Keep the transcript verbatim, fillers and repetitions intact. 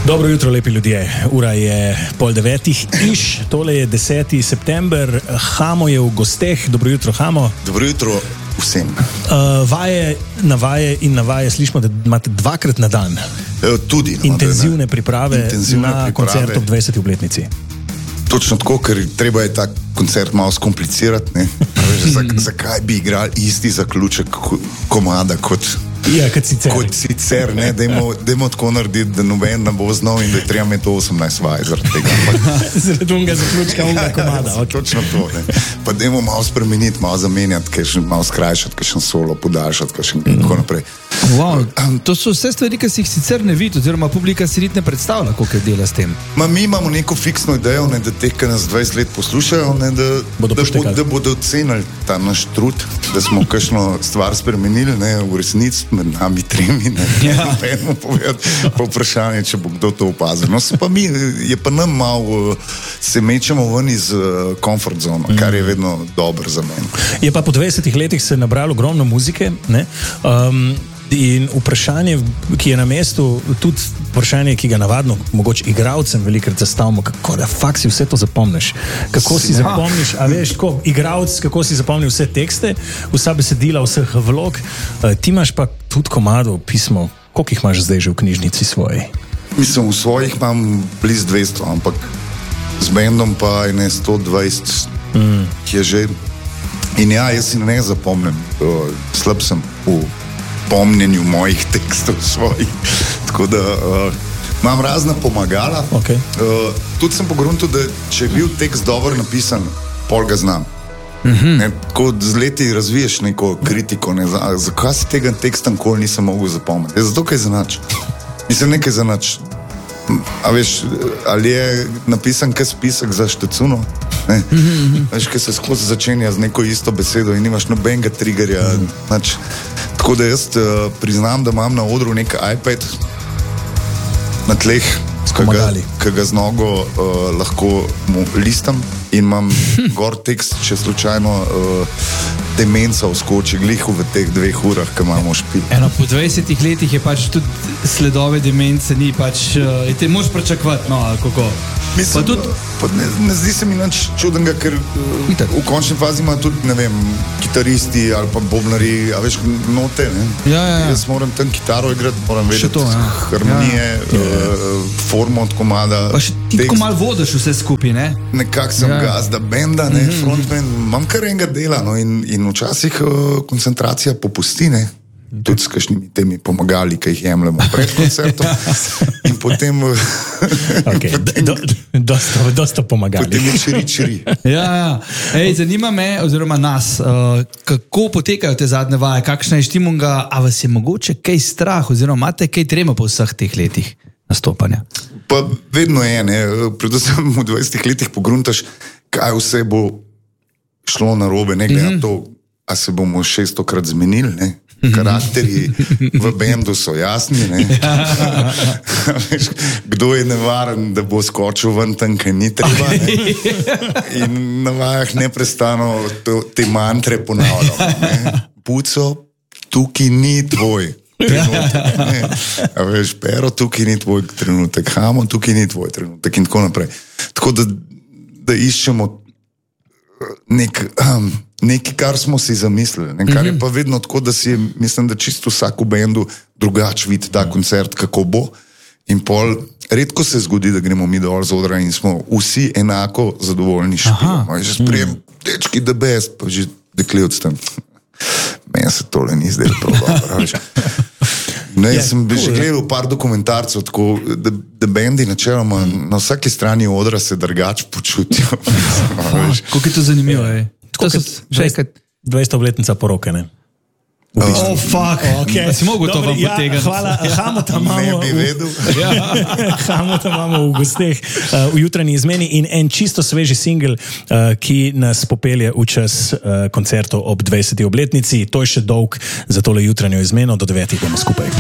Dobro jutro, lepi ljudje. Ura je pol devetih iš, tole je deseti september. Hamo je v gosteh. Dobro jutro, Hamo. Dobro jutro vsem. Uh, vaje na vaje in na vaje slišimo, da imate dvakrat na dan e, tudi, no, intenzivne priprave intenzivne na priprave. koncert ob dvajseti obletnici. Točno tako, ker treba je ta koncert malo skomplicirati. Zakaj za bi igrali isti zaključek komada kot Ja, kot sicer. Kot sicer, ne, dajmo tako narediti, da noben ne bo znal in da je treba imeti osemnajst vaj zaradi tega. Zaradi unga zaključka, unga komada. Ja, okay. Točno to, ne. Pa dajmo malo spremeniti, malo zamenjati, kakšen, malo skrajšati, kakšen solo podaljšati, kakšen in tako naprej. Wow, to so vse stvari, ki si jih sicer ne vidi, oziroma publika si niti ne predstavlja, koliko je dela s tem. Ma, mi imamo neko fiksno idejo, ne, da teh, ki nas dvajset let poslušajo, ne, da, bodo da, bo, da bodo ocenili ta naš trud, da smo kakšno stvar spremenili, ne, v resnici med nami tremi, ne, ja. Ne povedati po vprašanje, če bo kdo to opazil. No, pa mi, je pa nam malo, se mečemo ven iz uh, comfort zone, mm. kar je vedno dobro za meni. Je pa po dvajsetih letih se nabralo ogromno muzike, ne, um, in vprašanje, ki je na mestu, tudi vprašanje, ki ga navadno mogoče igralcem velikrat zastavimo, kako da fakt si vse to zapomniš, kako si zapomniš, a veš, kako igralc, kako si zapomnil vse tekste, vsa besedila, vseh vlog, uh, ti imaš pa tudi komado, pismo, koliko jih imaš zdaj že v knjižnici svoji? Mislim, v svojih imam blizu dvesto, ampak z bendom pa je ne sto dvajset, mm. ki je že, in ja, jaz si ne zapomnim, uh, slab sem v pomnjenju mojih tekstov svojih. Tako da uh, imam razna pomagala. Okay. Uh, tudi sem pogruntil, da če je bil tekst dobro napisan, pol ga znam. Mm-hmm. Ne, tako z leti razviješ neko kritiko. Ne, za, zakaj si tega teksta nikoli nisem mogel zapomniti? Je zato, kaj je zanač. Mislim, nekaj zanač. A veš, ali je napisan kaj spisek za štecuno? Ne? Mm-hmm. Veš, kaj se skozi začenja z neko isto besedo in nimaš nobenega triggerja. Mm-hmm. Nač, tako da jaz uh, priznam, da imam na odru nek iPad na tleh, ki ga z nogo uh, lahko mu listam in imam gor tekst, če slučajno uh, demenca vskoči glihu v teh dveh urah, ki imamo špil. Eno, po dvajsetih letih je pač tudi sledove demence, ni pač, uh, te moš pričakovati, no, ali kako? Mislim, pa tudi... pa ne, ne zdi se mi nič čudenga, ker uh, v končni fazi ima tudi, ne vem, kitaristi ali pa bobnari, a veš, note, ne? Ja, ja, ja. Jaz moram tam kitaro igrati, moram vedeti to, ja. harmonije, ja. uh, formo od komada. Pa še ti tako malo vodiš vse skupaj, ne? Nekak sem ja. gazda benda, ne, mm-hmm. frontman, imam kar enega dela, no, in, in včasih uh, koncentracija popusti, ne? Tudi s kakšnimi temi pomagali, ki jih jemljemo pred koncertom in potem okay. potem, do, dosta, dosta pomagali potem je čiri, čiri. Ja, ja. Ej, zanima me, oziroma nas, uh, kako potekajo te zadnje vaje, kakšna je štimunga, a vas je mogoče kaj strah, oziroma imate kaj trema po vseh teh letih nastopanja? Pa vedno je, ne, predvsem v dvajsetih letih pogruntaš, kaj vse bo šlo narobe, ne glede mm-hmm. na to, a se bomo šestokrat zmenili, ne. Karakteri v bendu so jasni, ne? Kdo je nevaren, da bo skočil ven tam, kaj ni treba, ne? In na vajah neprestano to, te mantre ponavljamo, ne? Puco, tukaj ni tvoj trenutek, ne? A veš, Pero, tukaj ni tvoj trenutek, Hamo, tukaj ni tvoj trenutek in tako naprej. Tako da, da iščemo nek... Um, nekaj, kar smo si zamislili, ne? Kar je pa vedno tako, da si, mislim, da čisto vsak v bendu drugač vidi ta koncert, kako bo. In pol, redko se zgodi, da gremo mi dol z odra in smo vsi enako zadovoljni špilom. Že sprejem, dečki, the best, pa že deklevc tam. Meni se tole ni zdaj prav dobro. Ne, jaz sem že gledal par dokumentarcev, tako, da, da bendi načeloma na vsaki strani odra se drugač počutijo. Kako je to zanimivo, ej? dvajseta obletnica poroke, ne? Oh, fuck, okay. Si mogel to vam potegati. Hvala, Hamota imamo, ne bi vedel. Hamota imamo v gosteh uh, v jutranji izmeni in en čisto sveži singel, uh, ki nas popelje v čas uh, koncertov ob dvajseti obletnici. To je še dolg za tole jutranjo izmeno, do devetih bomo skupaj.